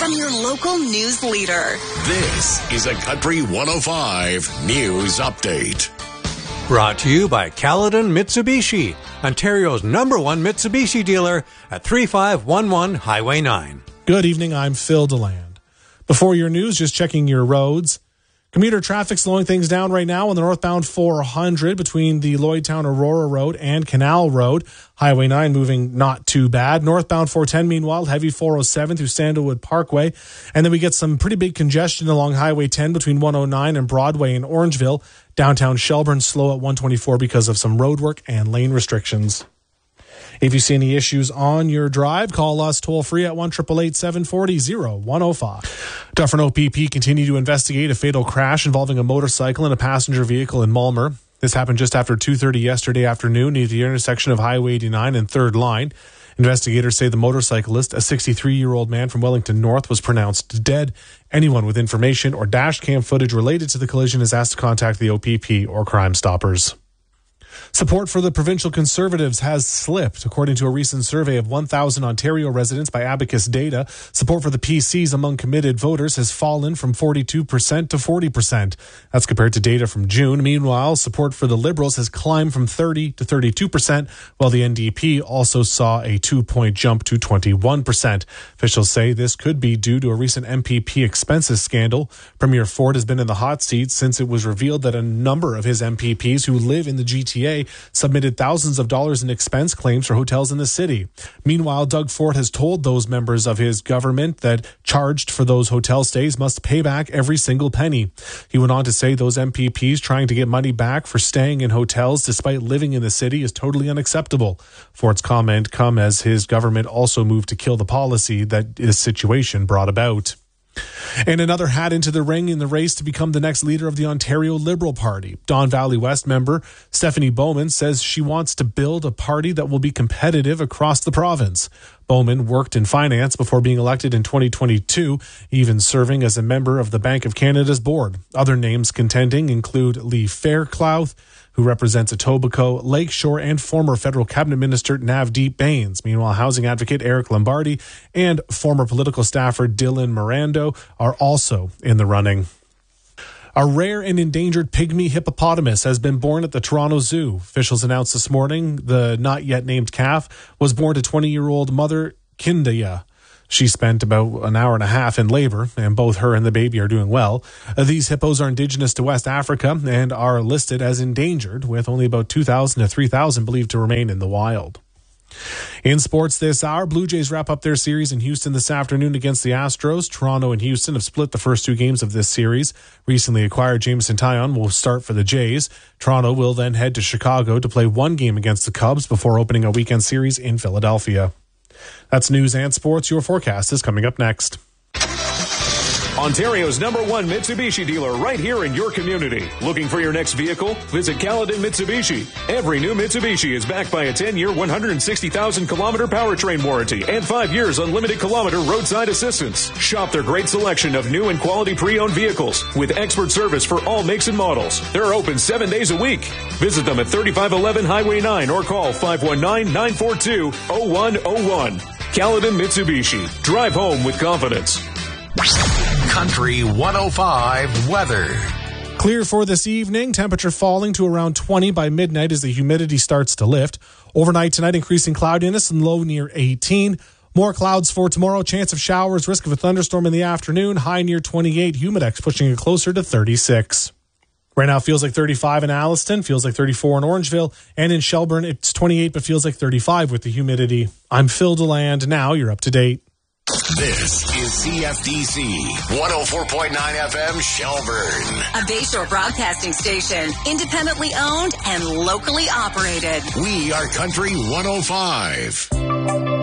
from your local news leader. This is a Country 105 News Update. Brought to you by Caledon Mitsubishi, Ontario's #1 Mitsubishi dealer at 3511 Highway 9. Good evening, I'm Phil DeLand. Before your news, just checking your roads. Commuter traffic slowing things down right now on the northbound 400 between the Lloydtown Aurora Road and Canal Road. Highway 9 moving not too bad. Northbound 410, meanwhile, heavy 407 through Sandalwood Parkway. And then we get some pretty big congestion along Highway 10 between 109 and Broadway in Orangeville. Downtown Shelburne slow at 124 because of some road work and lane restrictions. If you see any issues on your drive, call us toll-free at 1-888-740-0105. Dufferin OPP continue to investigate a fatal crash involving a motorcycle and a passenger vehicle in Mulmer. This happened just after 2:30 yesterday afternoon near the intersection of Highway 89 and 3rd Line. Investigators say the motorcyclist, a 63-year-old man from Wellington North, was pronounced dead. Anyone with information or dash cam footage related to the collision is asked to contact the OPP or Crime Stoppers. Support for the provincial Conservatives has slipped. According to a recent survey of 1,000 Ontario residents by Abacus Data, support for the PCs among committed voters has fallen from 42% to 40%. That's compared to data from June. Meanwhile, support for the Liberals has climbed from 30 to 32%, while the NDP also saw a 2-point jump to 21%. Officials say this could be due to a recent MPP expenses scandal. Premier Ford has been in the hot seat since it was revealed that a number of his MPPs who live in the GTA submitted thousands of dollars in expense claims for hotels in the city. Meanwhile, Doug Ford has told those members of his government that charged for those hotel stays must pay back every single penny. He went on to say those MPPs trying to get money back for staying in hotels despite living in the city is totally unacceptable. Ford's comment come as his government also moved to kill the policy that this situation brought about. And another hat into the ring in the race to become the next leader of the Ontario Liberal Party. Don Valley West member Stephanie Bowman says she wants to build a party that will be competitive across the province. Bowman worked in finance before being elected in 2022, even serving as a member of the Bank of Canada's board. Other names contending include Lee Fairclough, who represents Etobicoke, Lakeshore, and former federal cabinet minister Navdeep Bains. Meanwhile, housing advocate Eric Lombardi and former political staffer Dylan Mirando are also in the running. A rare and endangered pygmy hippopotamus has been born at the Toronto Zoo. Officials announced this morning the not-yet-named calf was born to 20-year-old mother Kindia. She spent about an hour and a half in labor, and both her and the baby are doing well. These hippos are indigenous to West Africa and are listed as endangered, with only about 2,000 to 3,000 believed to remain in the wild. In sports this hour, Blue Jays wrap up their series in Houston this afternoon against the Astros. Toronto and Houston have split the first 2 games of this series. Recently acquired Jameson Taillon will start for the Jays. Toronto will then head to Chicago to play 1 game against the Cubs before opening a weekend series in Philadelphia. That's news and sports. Your forecast is coming up next. Ontario's #1 Mitsubishi dealer right here in your community. Looking for your next vehicle? Visit Caledon Mitsubishi. Every new Mitsubishi is backed by a 10-year, 160,000-kilometer powertrain warranty and 5 years unlimited kilometer roadside assistance. Shop their great selection of new and quality pre-owned vehicles with expert service for all makes and models. They're open 7 days a week. Visit them at 3511 Highway 9 or call 519-942-0101. Caledon Mitsubishi. Drive home with confidence. Country 105 weather. Clear for this evening. Temperature falling to around 20 by midnight as the humidity starts to lift. Overnight tonight, increasing cloudiness and low near 18. More clouds for tomorrow. Chance of showers. Risk of a thunderstorm in the afternoon. High near 28. Humidex pushing it closer to 36. Right now, it feels like 35 in Alliston. Feels like 34 in Orangeville. And in Shelburne, it's 28, but feels like 35 with the humidity. I'm Phil DeLand. Now you're up to date. This is CFDC 104.9 FM Shelburne. A Bayshore broadcasting station, independently owned and locally operated. We are Country 105.